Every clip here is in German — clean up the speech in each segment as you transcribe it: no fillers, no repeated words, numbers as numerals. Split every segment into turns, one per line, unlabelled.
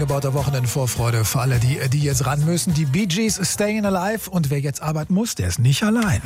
Gebauter Wochenendvorfreude für alle, die jetzt ran müssen. Die Bee Gees, Staying Alive. Und wer jetzt arbeiten muss, der ist nicht allein.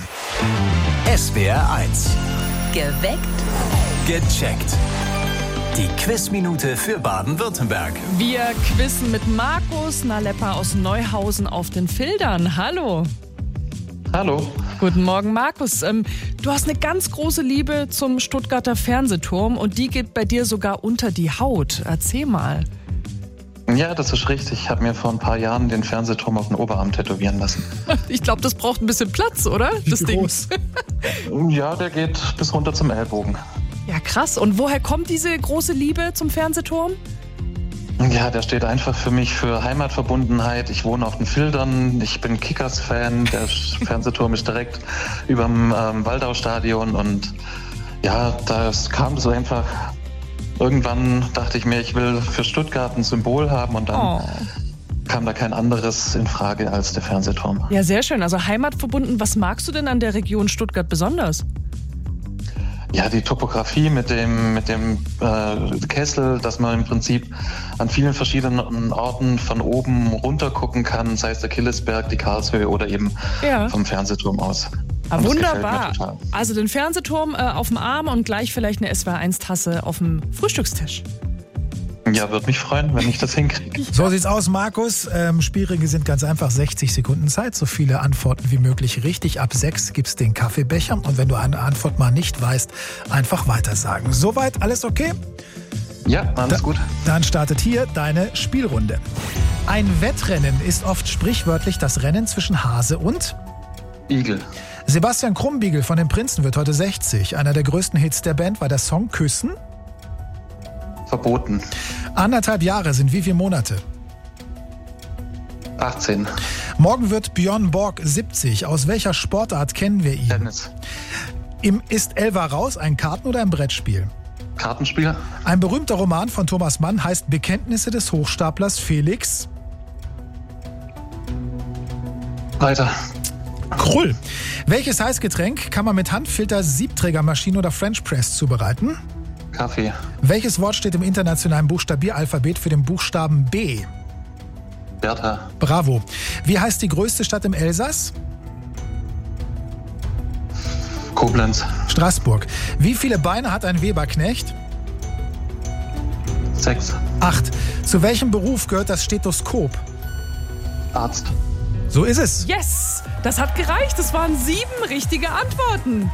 SWR 1.
Geweckt.
Gecheckt. Die Quizminute für Baden-Württemberg.
Wir quizzen mit Markus Nalepa aus Neuhausen auf den Fildern. Hallo.
Hallo.
Guten Morgen, Markus. Du hast eine ganz große Liebe zum Stuttgarter Fernsehturm und die geht bei dir sogar unter die Haut. Erzähl mal.
Ja, das ist richtig. Ich habe mir vor ein paar Jahren den Fernsehturm auf den Oberarm tätowieren lassen.
Ich glaube, das braucht ein bisschen Platz, oder? Das Ding.
Ja, der geht bis runter zum Ellbogen.
Ja, krass. Und woher kommt diese große Liebe zum Fernsehturm?
Ja, der steht einfach für mich für Heimatverbundenheit. Ich wohne auf den Fildern. Ich bin Kickers-Fan. Der Fernsehturm ist direkt überm Waldau-Stadion. Und ja, das kam so einfach. Irgendwann dachte ich mir, ich will für Stuttgart ein Symbol haben und dann kam da kein anderes in Frage als der Fernsehturm.
Ja, sehr schön. Also heimatverbunden. Was magst du denn an der Region Stuttgart besonders?
Ja, die Topografie mit dem Kessel, dass man im Prinzip an vielen verschiedenen Orten von oben runter gucken kann, sei es der Killesberg, die Karlshöhe oder eben vom Fernsehturm aus.
Ah, wunderbar. Also den Fernsehturm auf dem Arm und gleich vielleicht eine SWR1-Tasse auf dem Frühstückstisch.
Ja, würde mich freuen, wenn ich das hinkriege.
So sieht's aus, Markus. Spielregeln sind ganz einfach. 60 Sekunden Zeit, so viele Antworten wie möglich richtig. Ab 6 gibt's den Kaffeebecher. Und wenn du eine Antwort mal nicht weißt, einfach weitersagen. Soweit alles okay?
Ja, alles gut.
Dann startet hier deine Spielrunde. Ein Wettrennen ist oft sprichwörtlich das Rennen zwischen Hase und
Igel.
Sebastian Krumbiegel von den Prinzen wird heute 60. Einer der größten Hits der Band war der Song Küssen.
Verboten.
1,5 Jahre sind wie viele Monate?
18.
Morgen wird Björn Borg 70. Aus welcher Sportart kennen wir ihn?
Tennis.
Ist Elva raus ein Karten- oder ein Brettspiel?
Kartenspiel.
Ein berühmter Roman von Thomas Mann heißt Bekenntnisse des Hochstaplers Felix
Weiter.
Krull. Welches Heißgetränk kann man mit Handfilter, Siebträgermaschine oder French Press zubereiten?
Kaffee.
Welches Wort steht im internationalen Buchstabieralphabet für den Buchstaben B?
Bertha.
Bravo. Wie heißt die größte Stadt im Elsass?
Koblenz.
Straßburg. Wie viele Beine hat ein Weberknecht?
6.
8. Zu welchem Beruf gehört das Stethoskop?
Arzt.
So ist es.
Yes, das hat gereicht. Das waren 7 richtige Antworten.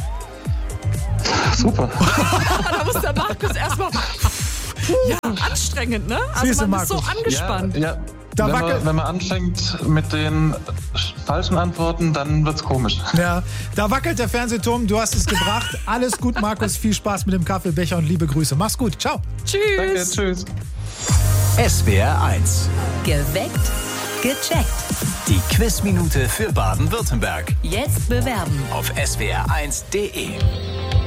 Super.
Da muss der Markus erstmal... Ja, anstrengend, ne? Also
Siehste,
man ist so
Markus.
angespannt.
Ja.
Da
Wenn man anfängt mit den falschen Antworten, dann wird's komisch.
Ja, da wackelt der Fernsehturm. Du hast es gebracht. Alles gut, Markus. Viel Spaß mit dem Kaffeebecher und liebe Grüße. Mach's gut. Ciao.
Tschüss.
Danke, tschüss.
SWR 1.
Geweckt. Gecheckt.
Die Quizminute für Baden-Württemberg.
Jetzt bewerben.
Auf swr1.de.